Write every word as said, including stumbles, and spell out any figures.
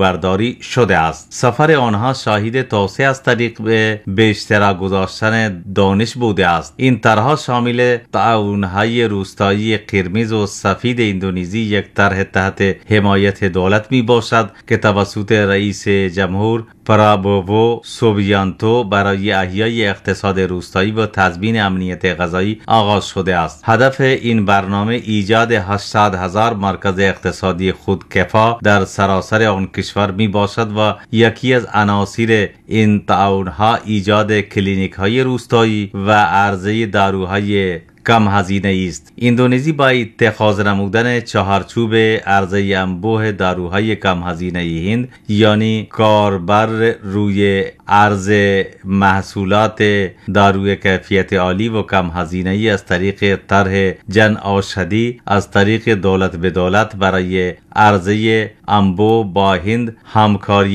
برداری شده است. سفر آنها شاهد توسعه از طریق به به اشتراک گذاشتن دانش بوده است. این طرحها شامل تعاون‌های روستایی قرمز و سفید اندونزی یک طرح تحت حمایت دولت می باشد که توسط رئیس جمهور پرابوو سوبیانتو برای احیای اقتصاد روستایی و تضمین امنیت غذایی آغاز شده است. هدف این برنامه ایجاد هشتاد هزار مرکز اقتصادی خودکفا در سراسر آن کشور می باشد و یکی از عناصر این تعاون‌ها ایجاد کلینیک های روستایی و عرضه داروهای کم هزینه است. اندونزی با اتخاذ نمودن چهارچوب عرضه انبوه داروهای کم هزینه هند یعنی کاربر روی عرض محصولات داروی کیفیت عالی و کم هزینه از طریق طرح جن اوشدی از طریق دولت به دولت برای عرضه انبوه با هند همکاری